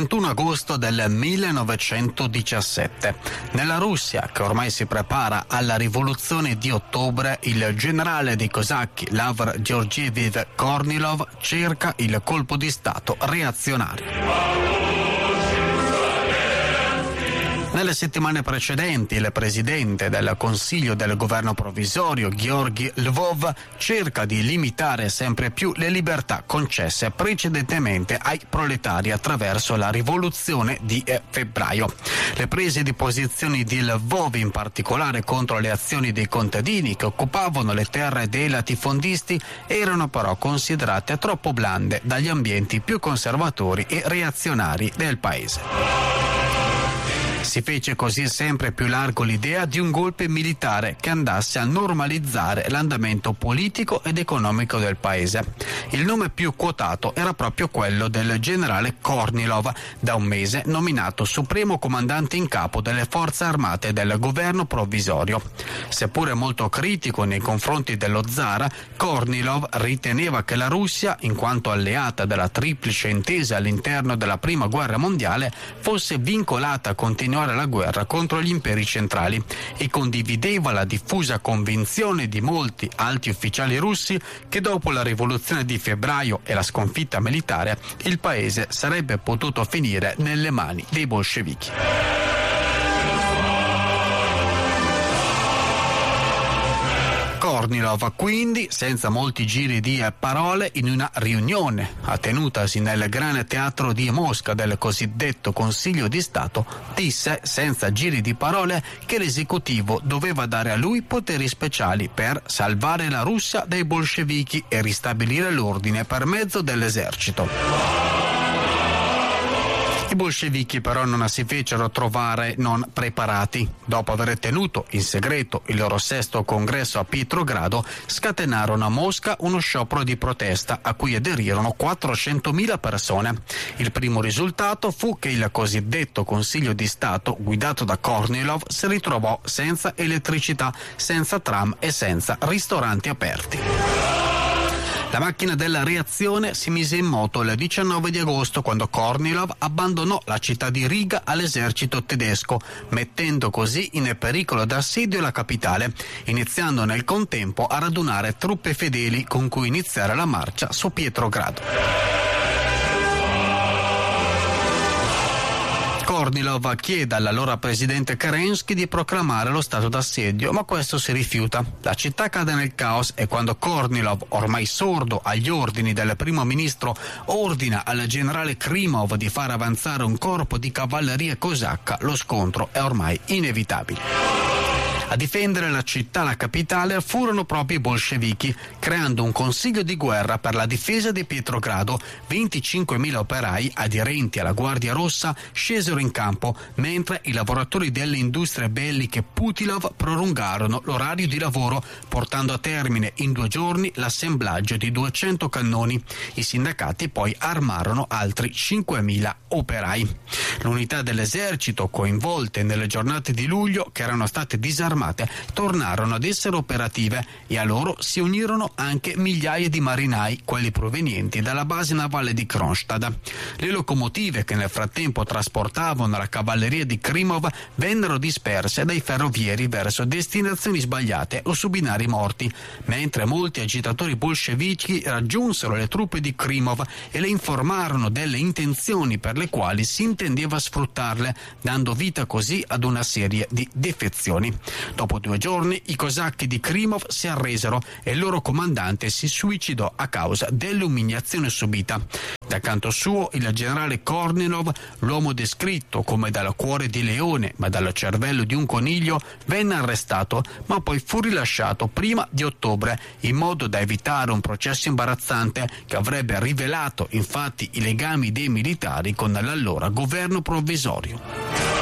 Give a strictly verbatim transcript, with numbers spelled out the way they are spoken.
trentuno agosto del millenovecentodiciassette. Nella Russia, che ormai si prepara alla rivoluzione di ottobre, il generale dei cosacchi Lavr Georgievič Kornilov cerca il colpo di stato reazionario. Nelle settimane precedenti il presidente del Consiglio del governo provvisorio, Georgy Lvov, cerca di limitare sempre più le libertà concesse precedentemente ai proletari attraverso la rivoluzione di febbraio. Le prese di posizioni di Lvov, in particolare contro le azioni dei contadini che occupavano le terre dei latifondisti, erano però considerate troppo blande dagli ambienti più conservatori e reazionari del paese. Si fece così sempre più largo l'idea di un golpe militare che andasse a normalizzare l'andamento politico ed economico del paese. Il nome più quotato era proprio quello del generale Kornilov, da un mese nominato supremo comandante in capo delle forze armate del governo provvisorio. Seppure molto critico nei confronti dello zar, Kornilov riteneva che la Russia, in quanto alleata della triplice intesa all'interno della prima guerra mondiale, fosse vincolata a continuare la guerra contro gli imperi centrali e condivideva la diffusa convinzione di molti alti ufficiali russi che dopo la rivoluzione di febbraio e la sconfitta militare il paese sarebbe potuto finire nelle mani dei bolscevichi. Kornilov quindi, senza molti giri di parole, in una riunione tenutasi nel Grande Teatro di Mosca del cosiddetto Consiglio di Stato, disse senza giri di parole che l'esecutivo doveva dare a lui poteri speciali per salvare la Russia dai bolscevichi e ristabilire l'ordine per mezzo dell'esercito. I bolscevichi però non si fecero trovare non preparati. Dopo aver tenuto in segreto il loro sesto congresso a Pietrogrado, scatenarono a Mosca uno sciopero di protesta a cui aderirono quattrocentomila persone. Il primo risultato fu che il cosiddetto Consiglio di Stato, guidato da Kornilov, si ritrovò senza elettricità, senza tram e senza ristoranti aperti. La macchina della reazione si mise in moto il diciannove di agosto, quando Kornilov abbandonò la città di Riga all'esercito tedesco, mettendo così in pericolo d'assedio la capitale, iniziando nel contempo a radunare truppe fedeli con cui iniziare la marcia su Pietrogrado. Kornilov chiede all'allora presidente Kerensky di proclamare lo stato d'assedio, ma questo si rifiuta. La città cade nel caos e quando Kornilov, ormai sordo agli ordini del primo ministro, ordina al generale Krimov di far avanzare un corpo di cavalleria cosacca, lo scontro è ormai inevitabile. A difendere la città, la capitale, furono proprio i bolscevichi, creando un consiglio di guerra per la difesa di Pietrogrado. venticinquemila operai aderenti alla Guardia Rossa scesero in campo, mentre i lavoratori delle industrie belliche Putilov prolungarono l'orario di lavoro, portando a termine in due giorni l'assemblaggio di duecento cannoni. I sindacati poi armarono altri cinquemila operai. L'unità dell'esercito coinvolte nelle giornate di luglio, che erano state disarmate, tornarono ad essere operative e a loro si unirono anche migliaia di marinai, quelli provenienti dalla base navale di Kronstadt. Le locomotive che nel frattempo trasportavano la cavalleria di Krimov vennero disperse dai ferrovieri verso destinazioni sbagliate o su binari morti, mentre molti agitatori bolscevichi raggiunsero le truppe di Krimov e le informarono delle intenzioni per le quali si intendeva sfruttarle, dando vita così ad una serie di defezioni. Dopo due giorni i cosacchi di Krimov si arresero e il loro comandante si suicidò a causa dell'umiliazione subita. Dal canto suo il generale Kornilov, l'uomo descritto come dal cuore di leone ma dal cervello di un coniglio, venne arrestato ma poi fu rilasciato prima di ottobre, in modo da evitare un processo imbarazzante che avrebbe rivelato infatti i legami dei militari con l'allora governo provvisorio.